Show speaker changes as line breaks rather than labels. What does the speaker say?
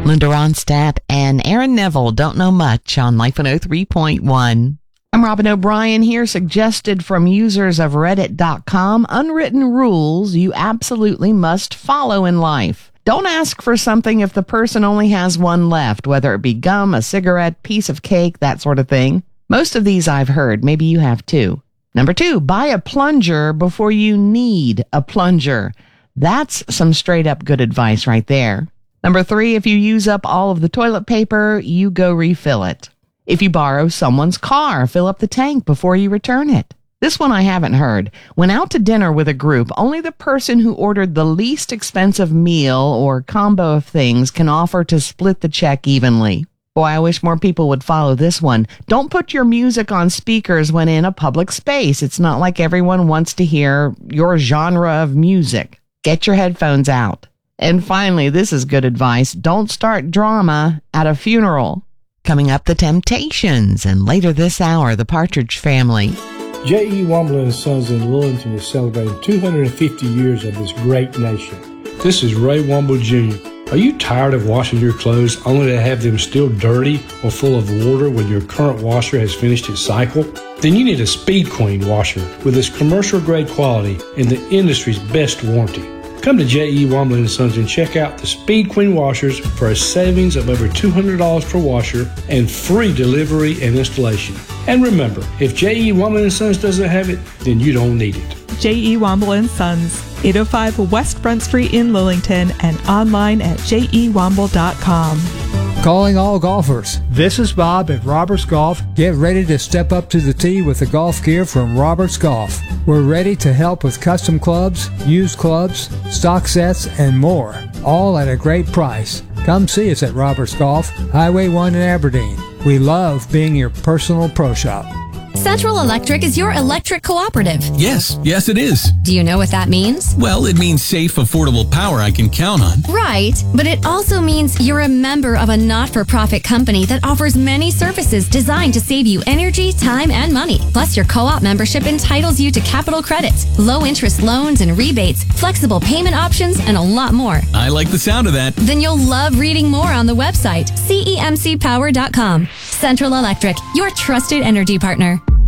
Linda Ronstadt and Aaron Neville don't know much on Life 103.1. I'm Robin O'Brien here, suggested from users of Reddit.com, unwritten rules you absolutely must follow in life. Don't ask for something if the person only has one left, whether it be gum, a cigarette, piece of cake, that sort of thing. Most of these I've heard. Maybe you have too. Number 2, buy a plunger before you need a plunger. That's some straight up good advice right there. Number 3, if you use up all of the toilet paper, you go refill it. If you borrow someone's car, fill up the tank before you return it. This one I haven't heard. When out to dinner with a group, only the person who ordered the least expensive meal or combo of things can offer to split the check evenly. Boy, I wish more people would follow this one. Don't put your music on speakers when in a public space. It's not like everyone wants to hear your genre of music. Get your headphones out. And finally, this is good advice. Don't start drama at a funeral. Coming up, the Temptations, and later this hour, the Partridge Family.
J.E. Womble & Sons in Lillington is celebrating 250 years of this great nation. This is Ray Womble Jr. Are you tired of washing your clothes only to have them still dirty or full of water when your current washer has finished its cycle? Then you need a Speed Queen washer with its commercial-grade quality and the industry's best warranty. Come to J.E. Womble & Sons and check out the Speed Queen washers for a savings of over $200 per washer and free delivery and installation. And remember, if J.E. Womble & Sons doesn't have it, then you don't need it.
J.E. Womble & Sons, 805 West Front Street in Lillington, and online at jewomble.com.
Calling all golfers.
This is Bob at Roberts Golf.
Get ready to step up to the tee with the golf gear from Roberts Golf. We're ready to help with custom clubs, used clubs, stock sets, and more, all at a great price. Come see us at Roberts Golf, Highway 1 in Aberdeen. We love being your personal pro shop.
Central Electric is your electric cooperative.
Yes, it is.
Do you know what that means?
Well, it means safe, affordable power I can count on.
Right, but it also means you're a member of a not-for-profit company that offers many services designed to save you energy, time, and money. Plus, your co-op membership entitles you to capital credits, low-interest loans and rebates, flexible payment options, and a lot more.
I like the sound of that.
Then you'll love reading more on the website, cemcpower.com. Central Electric, your trusted energy partner.